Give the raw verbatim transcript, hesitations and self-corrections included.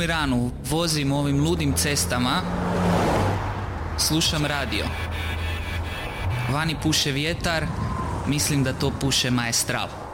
cijeli dan vozim ovim ludim cestama, slušam radio. Vani puše vjetar, mislim da to puše Maestral.